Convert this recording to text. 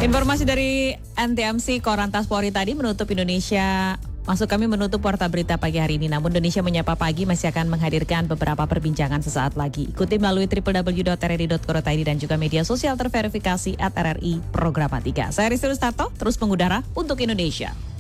Informasi dari NTMC Korantas Polri tadi menutup Indonesia. Kami menutup Warta Berita pagi hari ini. Namun Indonesia Menyapa Pagi masih akan menghadirkan beberapa perbincangan sesaat lagi. Ikuti melalui www.rri.co.id dan juga media sosial terverifikasi @RRI Programa 3. Saya Rizky Rustato, terus mengudara untuk Indonesia.